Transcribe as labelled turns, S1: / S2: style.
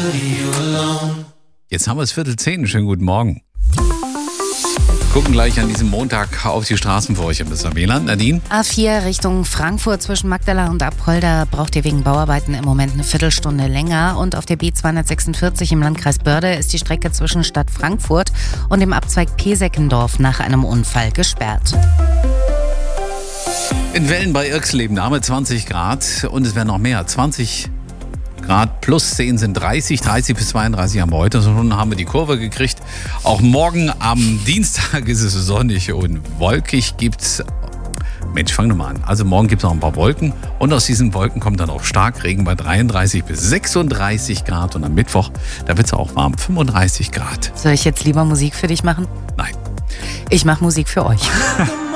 S1: Jetzt haben wir es 9:45. Schönen guten Morgen. Gucken gleich an diesem Montag auf die Straßen für euch im Wieland. Nadine?
S2: A4 Richtung Frankfurt zwischen Magdala und Apolda braucht ihr wegen Bauarbeiten im Moment eine Viertelstunde länger. Und auf der B246 im Landkreis Börde ist die Strecke zwischen Stadt Frankfurt und dem Abzweig Peseckendorf nach einem Unfall gesperrt.
S1: In Wellen bei Irxleben haben wir 20 Grad und es werden noch mehr. 20 Grad plus 10 sind 30 bis 32 haben wir heute. So nun haben wir die Kurve gekriegt. Auch morgen am Dienstag ist es sonnig und wolkig. Mensch, fang doch mal an. Also morgen gibt es noch ein paar Wolken und aus diesen Wolken kommt dann auch Starkregen bei 33 bis 36 Grad. Und am Mittwoch, da wird es auch warm, 35 Grad.
S2: Soll ich jetzt lieber Musik für dich machen?
S1: Nein.
S2: Ich mache Musik für euch.